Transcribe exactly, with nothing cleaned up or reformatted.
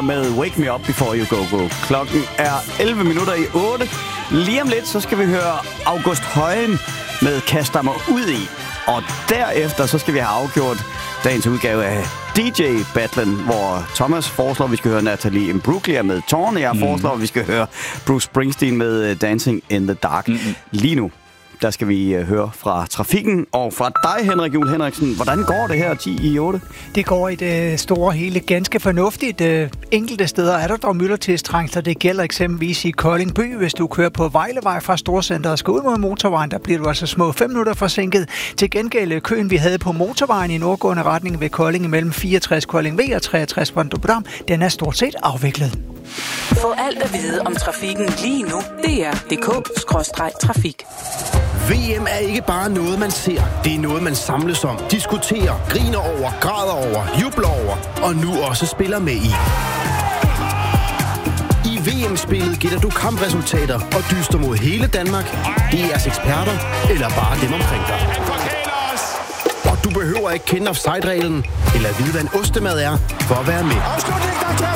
med Wake Me Up Before You Go Go. Klokken er elleve minutter i otte. Lige om lidt, så skal vi høre August Højen med Kaster mig ud i. Og derefter, så skal vi have afgjort dagens udgave af D J-battlen, hvor Thomas foreslår, at vi skal høre Natalie Imbruglia med Tårn. Jeg foreslår, at vi skal høre Bruce Springsteen med Dancing in the Dark. Mm-hmm. Lige nu, der skal vi høre fra trafikken og fra dig, Henrik Juhl Henriksen. Hvordan går det her ti i otte? Det går i det store hele ganske fornuftigt. Enkelte steder er der dog myldretidstrængsler. Det gælder eksempelvis i Kolding by. Hvis du kører på Vejlevej fra Storcenteret og skal ud mod motorvejen, der bliver du altså små fem minutter forsinket. Til gengæld køen, vi havde på motorvejen i nordgående retning ved Kolding mellem fireogtres Kolding V og treogtres Brøndby-Dam, den er stort set afviklet. Få alt at vide om trafikken lige nu. D R punktum d k skråstreg trafik. V M er ikke bare noget, man ser. Det er noget, man samles om, diskuterer, griner over, græder over, jubler over og nu også spiller med i. I V M-spillet gætter du kampresultater og dyster mod hele Danmark, D R's eksperter eller bare dem omkring dig. Og du behøver ikke kende offside-reglen eller vide, hvad en ostemad er for at være med.